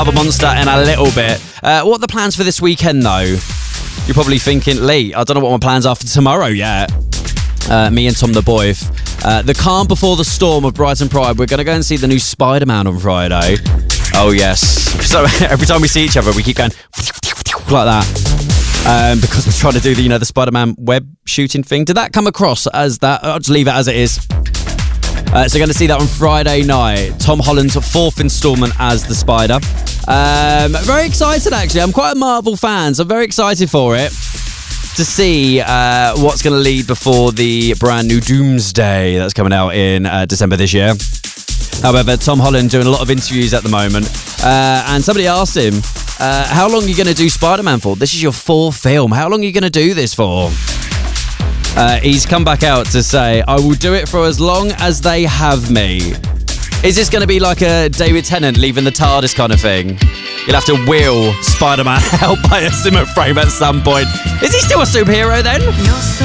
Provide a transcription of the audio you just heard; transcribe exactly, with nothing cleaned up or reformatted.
Other Monster in a little bit. Uh, what are the plans for this weekend, though? You're probably thinking, Lee, I don't know what my plans are for tomorrow yet. Uh, me and Tom the Boy. Uh, the calm before the storm of Brighton Pride. We're going to go and see the new Spider-Man on Friday. Oh, yes. So every time we see each other, we keep going like that. Um, because we're trying to do the, you know, the Spider-Man web shooting thing. Did that come across as that? I'll just leave it as it is. Uh, so going to see that on Friday night. Tom Holland's fourth instalment as the Spider. Um, very excited, actually. I'm quite a Marvel fan, so I'm very excited for it. To see uh, what's going to lead before the brand new Doomsday that's coming out in uh, December this year. However, Tom Holland doing a lot of interviews at the moment. Uh, and somebody asked him, uh, how long are you going to do Spider-Man for? This is your fourth film. How long are you going to do this for? Uh, he's come back out to say, I will do it for as long as they have me. Is this going to be like a David Tennant leaving the TARDIS kind of thing? You'll have to wheel Spider-Man out by a Zimmer frame at some point. Is he still a superhero then?